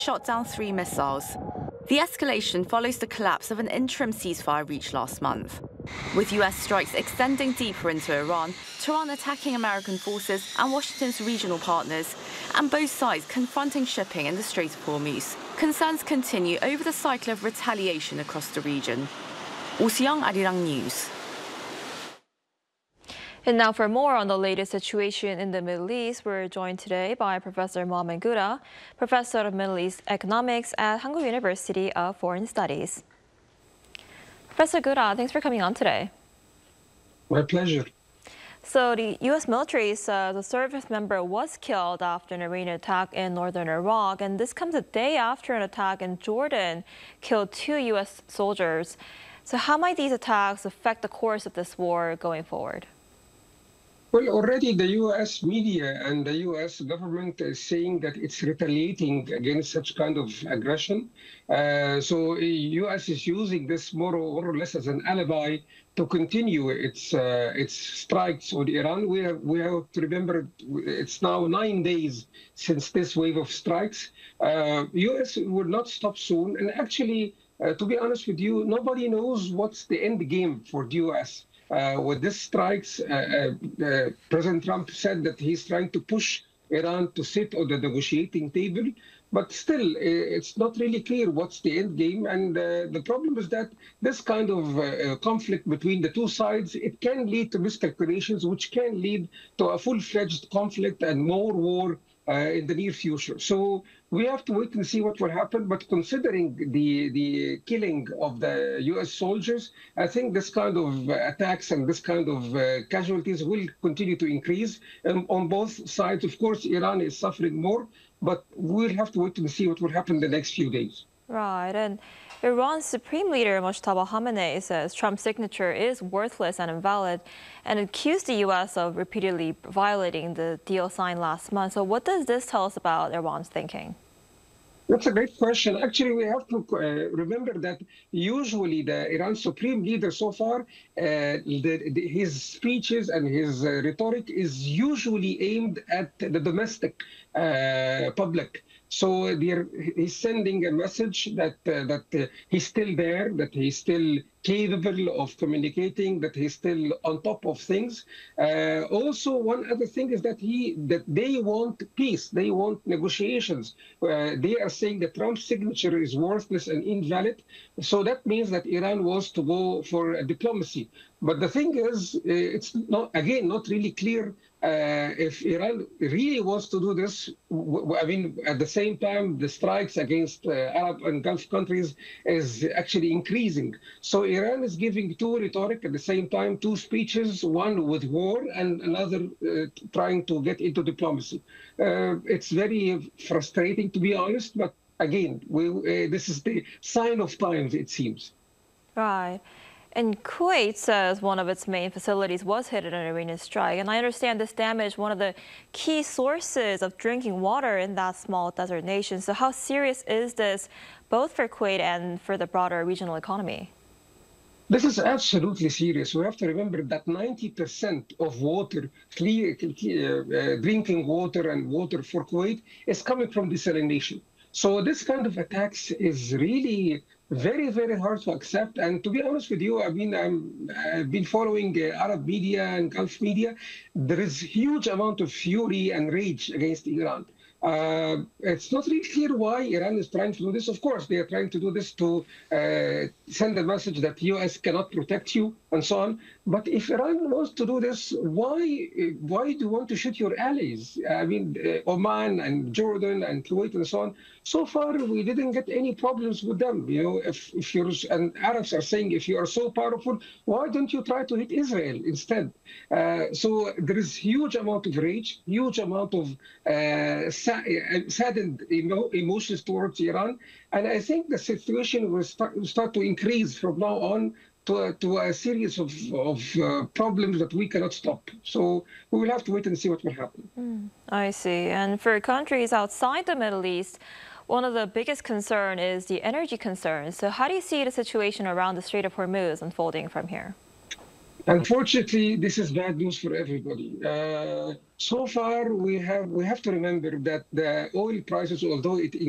shot down 3 missiles. The escalation follows the collapse of an interim ceasefire reached last month. With US strikes extending deeper into Iran, Tehran attacking American forces and Washington's regional partners, and both sides confronting shipping in the Strait of Hormuz. Concerns continue over the cycle of retaliation across the region. Oh Si-young, Arirang News. And now for more on the latest situation in the Middle East, we're joined today by Professor Mohammad Gura, Professor of Middle East Economics at Hankuk University of Foreign Studies. Professor Gura, thanks for coming on today. My pleasure. So the U.S. military says a service member was killed after an Iranian attack in northern Iraq, and this comes a day after an attack in Jordan killed 2 U.S. soldiers. So how might these attacks affect the course of this war going forward? Well, already the U.S. media and the U.S. government is saying that it's retaliating against such kind of aggression. So the U.S. is using this more or less as an alibi to continue its strikes on Iran. We have to remember it's now 9 days since this wave of strikes. U.S. will not stop soon. And actually, to be honest with you, nobody knows what's the end game for the U.S. With these strikes, President Trump said that he's trying to push Iran to sit on the negotiating table, but still, it's not really clear what's the end game. And the problem is that this kind of conflict between the two sides, it can lead to miscalculations, which can lead to a full-fledged conflict and more war in the near future. So we have to wait and see what will happen. But considering the killing of the U.S. soldiers, I think this kind of attacks and this kind of casualties will continue to increase on both sides. Of course, Iran is suffering more, but we'll have to wait and see what will happen in the next few days. Right. And Iran's Supreme Leader Mojtaba Khamenei says Trump's signature is worthless and invalid and accused the U.S. of repeatedly violating the deal signed last month. So what does this tell us about Iran's thinking? That's a great question. Actually, we have to remember that usually the Iran Supreme Leader so far, his speeches and his rhetoric is usually aimed at the domestic public. So he's sending a message that he's still there, that he's still capable of communicating, that he's still on top of things. Also, one other thing is that they want peace, they want negotiations. They are saying that Trump's signature is worthless and invalid. So that means that Iran wants to go for diplomacy. But the thing is, it's not really clear if Iran really wants to do this. I mean, at the same time, the strikes against Arab and Gulf countries is actually increasing. So Iran is giving 2 rhetoric at the same time, 2 speeches, one with war and another trying to get into diplomacy. It's very frustrating, to be honest, but again, this is the sign of times, it seems. Right. And Kuwait says one of its main facilities was hit in an Iranian strike. And I understand this damaged one of the key sources of drinking water in that small desert nation. So how serious is this, both for Kuwait and for the broader regional economy? This is absolutely serious. We have to remember that 90% of water, clear drinking water and water for Kuwait, is coming from desalination. So this kind of attacks is really very, very hard to accept. And to be honest with you, I've been following Arab media and Gulf media. There is huge amount of fury and rage against Iran. It's not really clear why Iran is trying to do this. Of course, they are trying to do this to send a message that the U.S. cannot protect you and so on. But if Iran wants to do this, why do you want to shoot your allies? I mean, Oman and Jordan and Kuwait and so on. So far, we didn't get any problems with them. You know, if you're, and Arabs are saying, if you are so powerful, why don't you try to hit Israel instead? So there is huge amount of rage, huge amount of saddened emotions towards Iran. And I think the situation will start to increase from now on to a series of problems that we cannot stop. So we will have to wait and see what will happen. I see. And for countries outside the Middle East, one of the biggest concern is the energy concerns. So how do you see the situation around the Strait of Hormuz unfolding from here? Unfortunately, this is bad news for everybody. So far, we have to remember that the oil prices, although it